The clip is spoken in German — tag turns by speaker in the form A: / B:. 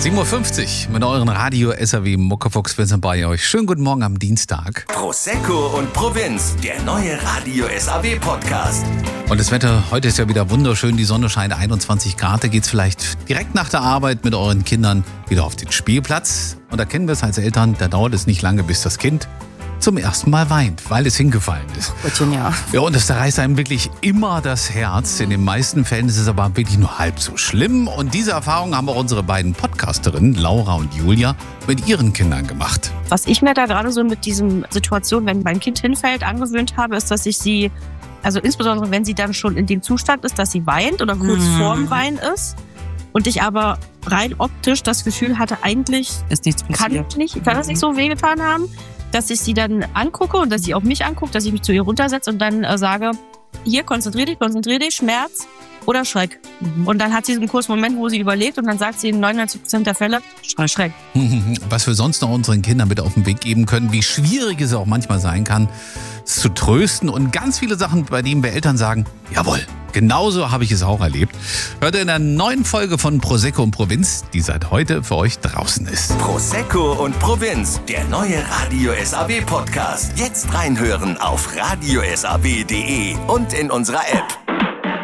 A: 7.50 Uhr mit euren Radio SAW Muckefuchs. Wir sind bei euch. Schönen guten Morgen am Dienstag.
B: Prosecco und Provinz, der neue Radio SAW Podcast.
A: Und das Wetter heute ist ja wieder wunderschön. Die Sonne scheint 21 Grad. Da geht's vielleicht direkt nach der Arbeit mit euren Kindern wieder auf den Spielplatz. Und da kennen wir es als Eltern, da dauert es nicht lange, bis das Kind zum ersten Mal weint, weil es hingefallen ist.
C: Gottchen, ja.
A: Ja, und das zerreißt einem wirklich immer das Herz. In den meisten Fällen ist es aber wirklich nur halb so schlimm. Und diese Erfahrung haben auch unsere beiden Podcasterinnen, Laura und Julia, mit ihren Kindern gemacht.
C: Was ich mir da gerade so mit diesem Situation, wenn mein Kind hinfällt, angewöhnt habe, ist, dass ich sie, also insbesondere wenn sie dann schon in dem Zustand ist, dass sie weint oder kurz vorm Weinen ist und ich aber rein optisch das Gefühl hatte, eigentlich
D: ist nichts passiert.
C: kann das nicht so wehgetan haben, dass ich sie dann angucke und dass sie auch mich anguckt, dass ich mich zu ihr runtersetze und dann sage, hier, konzentrier dich, Schmerz oder Schreck. Und dann hat sie so einen kurzen Moment, wo sie überlegt und dann sagt sie in 99% der Fälle, Schreck.
A: Was wir sonst noch unseren Kindern mit auf den Weg geben können, wie schwierig es auch manchmal sein kann, es zu trösten und ganz viele Sachen, bei denen wir Eltern sagen, jawohl, genauso habe ich es auch erlebt. Hört ihr in der neuen Folge von Prosecco und Provinz, die seit heute für euch draußen ist.
B: Prosecco und Provinz, der neue Radio SAW Podcast. Jetzt reinhören auf radiosaw.de und in unserer App.